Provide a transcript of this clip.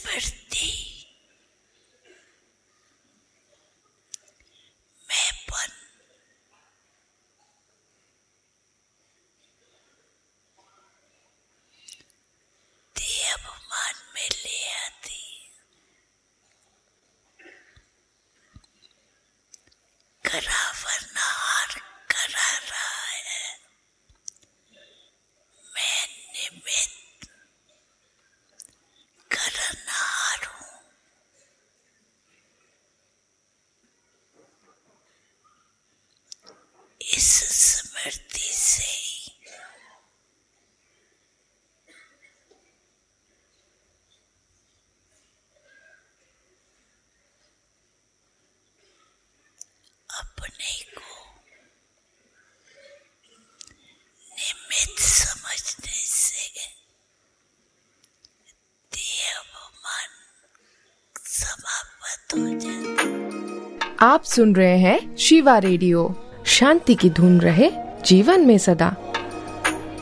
स्मृति मैंपन देह अभिमान में ले आती, करा वरना हार करा रहा है। मैं निमित्त करनहार हूँ। इस स्मृति से अपने को निमित्त समझने से देह अभिमान समाप्त हो जाता। आप सुन रहे हैं शिवा रेडियो। शांति की धुन रहे जीवन में सदा।